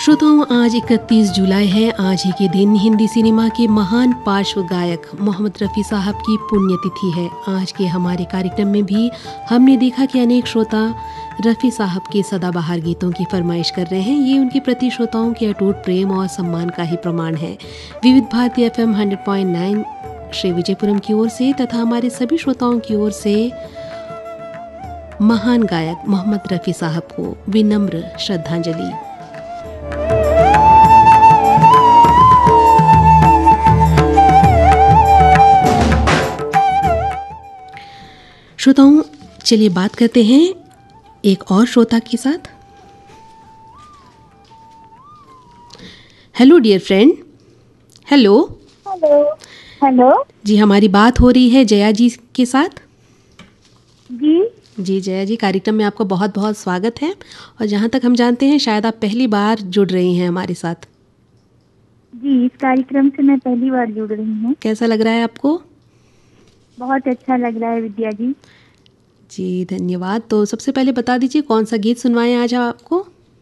श्रोताओं, आज 31 जुलाई है। आज ही के दिन हिंदी सिनेमा के महान पार्श्व गायक मोहम्मद रफ़ी साहब की पुण्यतिथि है। आज के हमारे कार्यक्रम में भी हमने देखा कि अनेक श्रोता रफ़ी साहब के सदाबहार गीतों की फरमाइश कर रहे हैं। ये उनके प्रति श्रोताओं के अटूट प्रेम और सम्मान का ही प्रमाण है। विविध भारती FM 100.9 श्री विजयपुरम की ओर से तथा हमारे सभी श्रोताओं की ओर से महान गायक मोहम्मद रफ़ी साहब को विनम्र श्रद्धांजलि। श्रोताओं, चलिए बात करते हैं एक और श्रोता के साथ। Hello dear friend. Hello hello hello जी, हमारी बात हो रही है जया जी के साथ। जी जया जी, कार्यक्रम में आपका बहुत बहुत स्वागत है। और जहाँ तक हम जानते हैं शायद आप पहली बार जुड़ रही हैं हमारे साथ। जी, इस कार्यक्रम से मैं पहली बार जुड़ रही हूँ। कैसा लग रहा है आपको? बहुत अच्छा लग रहा है विद्या जी। जी धन्यवाद। तो सबसे पहले बता दीजिए कौन सा गीत सुनवाएं आज आपको?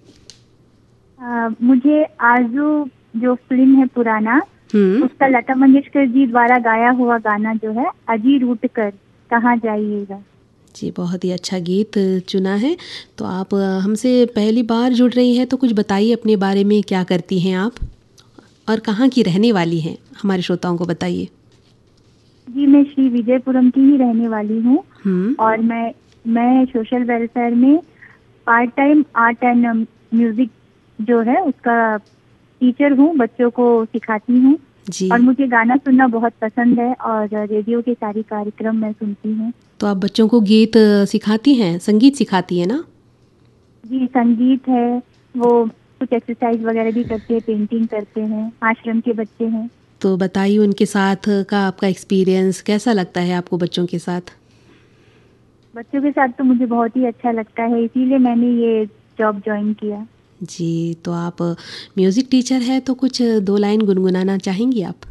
मुझे आरज़ू जो फिल्म है पुराना, उसका लता मंगेशकर जी द्वारा गाया हुआ गाना जो है, अजी रूठ कर कहाँ जाइएगा। जी, बहुत ही अच्छा गीत चुना है। तो आप हमसे पहली बार जुड़ रही हैं, तो कुछ बताइए अपने बारे में। क्या करती हैं आप और कहाँ की रहने वाली हैं? हमारे श्रोताओं को बताइए। जी, मैं श्री विजयपुरम की ही रहने वाली हूँ और मैं सोशल वेलफेयर में part time art and music जो है उसका टीचर हूँ। बच्चों को सिखाती हूँ और मुझे गाना सुनना बहुत पसंद है और रेडियो के सारे कार्यक्रम मैं सुनती हूँ। तो आप बच्चों को गीत सिखाती हैं, संगीत सिखाती हैं ना? जी, संगीत है, वो कुछ एक्सरसाइज वगैरह भी करते हैं, पेंटिंग करते हैं। आश्रम के बच्चे हैं। तो बताइए उनके साथ का आपका एक्सपीरियंस कैसा लगता है आपको बच्चों के साथ? बच्चों के साथ तो मुझे बहुत ही अच्छा लगता है, इसीलिए मैंने ये जॉब ज्वाइन किया। जी, तो आप म्यूज़िक टीचर है, तो कुछ 2 लाइन गुनगुनाना चाहेंगी आप?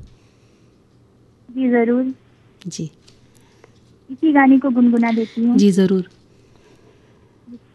जी ज़रूर। जी, इसी गाने को गुनगुना देती हूँ। जी ज़रूर।